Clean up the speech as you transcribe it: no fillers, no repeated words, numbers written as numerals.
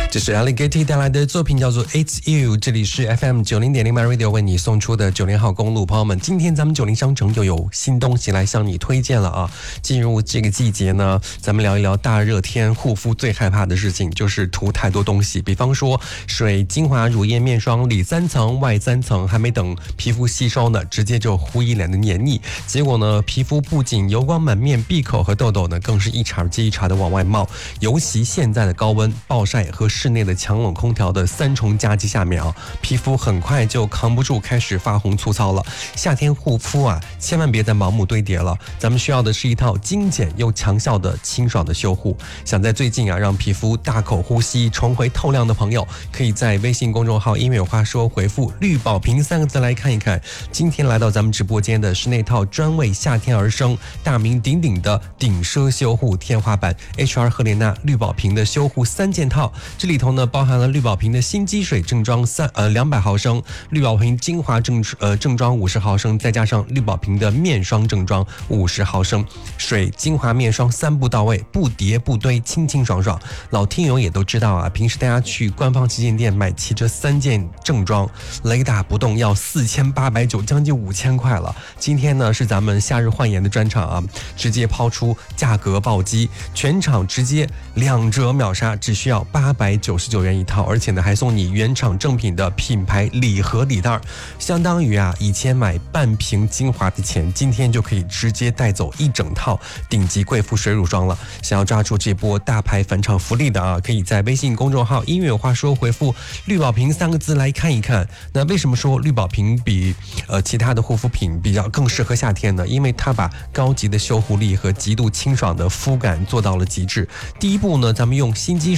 这是 Alligator 带来的作品叫做 It's You， 这里是 FM 90.0 Radio 为你送出的90号公路。朋友们，今天咱们90商城又有新东西来向你推荐了啊！进入这个季节呢，咱们聊一聊大热天护肤最害怕的事情就是涂太多东西，比方说水、精华、乳液、面霜里3层外3层，还没等皮肤吸收呢，直接就糊一脸的黏腻。结果呢，皮肤不仅油光满面，闭口和痘痘呢更是一茬接一茬的往外冒。尤其现在的高温、暴晒和室内的强冷空调的3重夹击下面啊，皮肤很快就扛不住，开始发红粗糙了。夏天护肤啊，千万别再盲目堆叠了，咱们需要的是一套精简又强效的清爽的修护。想在最近啊让皮肤大口呼吸，重回透亮的朋友，可以在微信公众号音乐话说回复绿宝瓶3个字来看一看。今天来到咱们直播间的是那套专为夏天而生、大名鼎鼎的顶奢修护天花板 HR 赫莲娜绿宝瓶的修护3件套。这里头呢包含了绿宝瓶的新积水正装200毫升，绿宝瓶精华正装50毫升，再加上绿宝瓶的面霜正装50毫升，水、精华、面霜3步到位，不叠不堆，清清爽爽。老听友也都知道啊，平时大家去官方旗舰店买齐这3件正装，雷打不动要4890，将近5000块了。今天呢是咱们夏日焕颜的专场啊，直接抛出价格暴击，全场直接2折秒杀，只需要899元一套，而且呢还送你原厂正品的品牌礼盒礼袋，相当于啊以前买半瓶精华的钱，今天就可以直接带走一整套顶级贵妇水乳霜了。想要抓住这波大牌返场福利的啊，可以在微信公众号音乐话说回复绿宝瓶3个字来看一看。那为什么说绿宝瓶比其他的护肤品比较更适合夏天呢？因为它把高级的修护力和极度清爽的肤感做到了极致。第一步呢，咱们用新积